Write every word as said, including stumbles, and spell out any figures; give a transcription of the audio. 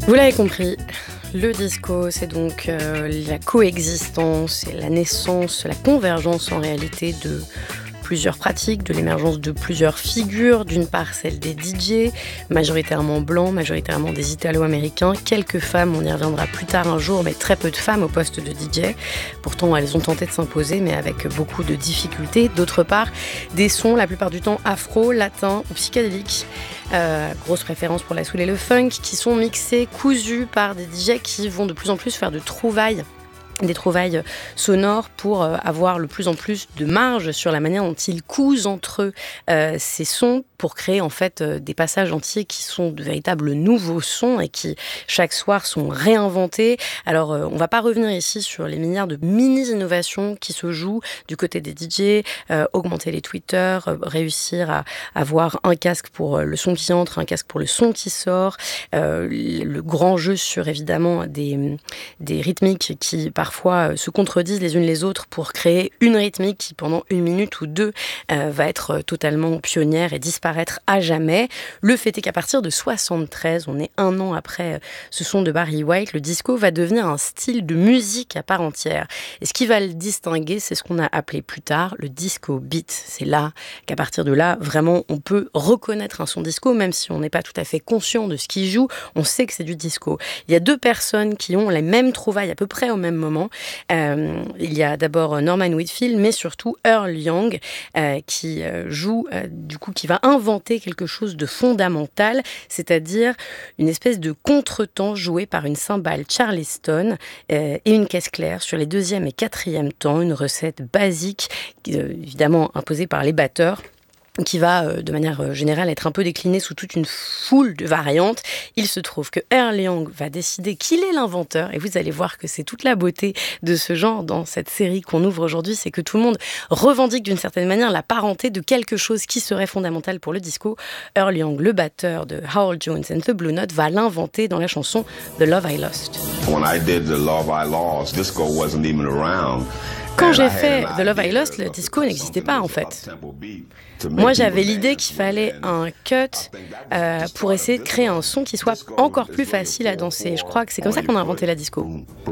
Vous l'avez compris, le disco, c'est donc euh, la coexistence et la naissance, la convergence en réalité de plusieurs pratiques, de l'émergence de plusieurs figures. D'une part, celle des D J, majoritairement blancs, majoritairement des Italo-américains. Quelques femmes, on y reviendra plus tard un jour, mais très peu de femmes au poste de D J. Pourtant, elles ont tenté de s'imposer, mais avec beaucoup de difficultés. D'autre part, des sons, la plupart du temps afro, latins ou psychédéliques. Euh, grosse préférence pour la soul et le funk, qui sont mixés, cousus par des D J qui vont de plus en plus faire de trouvailles. Des trouvailles sonores pour euh, avoir le plus en plus de marge sur la manière dont ils cousent entre eux euh, ces sons pour créer en fait euh, des passages entiers qui sont de véritables nouveaux sons et qui chaque soir sont réinventés. Alors euh, on va pas revenir ici sur les milliards de mini-innovations qui se jouent du côté des D J, euh, augmenter les tweeters, euh, réussir à avoir un casque pour le son qui entre, un casque pour le son qui sort, euh, le grand jeu sur évidemment des, des rythmiques qui par parfois se contredisent les unes les autres pour créer une rythmique qui, pendant une minute ou deux, euh, va être totalement pionnière et disparaître à jamais. Le fait est qu'à partir de soixante-treize, on est un an après ce son de Barry White, le disco va devenir un style de musique à part entière. Et ce qui va le distinguer, c'est ce qu'on a appelé plus tard le disco beat. C'est là qu'à partir de là, vraiment, on peut reconnaître un son disco, même si on n'est pas tout à fait conscient de ce qui joue, on sait que c'est du disco. Il y a deux personnes qui ont les mêmes trouvailles à peu près au même moment. Euh, il y a d'abord Norman Whitfield, mais surtout Earl Young, euh, qui euh, joue, euh, du coup, qui va inventer quelque chose de fondamental, c'est-à-dire une espèce de contretemps joué par une cymbale Charleston euh, et une caisse claire sur les deuxième et quatrième temps, une recette basique, euh, évidemment imposée par les batteurs, qui va, euh, de manière générale, être un peu décliné sous toute une foule de variantes. Il se trouve que Earl Young va décider qu'il est l'inventeur, et vous allez voir que c'est toute la beauté de ce genre dans cette série qu'on ouvre aujourd'hui, c'est que tout le monde revendique d'une certaine manière la parenté de quelque chose qui serait fondamental pour le disco. Earl Young, le batteur de Howell Jones and the Blue Note, va l'inventer dans la chanson The Love I Lost. When I did The Love I Lost, disco wasn't even around. Quand j'ai fait The Love I Lost, le disco n'existait pas en fait. Moi, j'avais l'idée qu'il fallait un cut euh, pour essayer de créer un son qui soit encore plus facile à danser. Je crois que c'est comme ça qu'on a inventé la disco.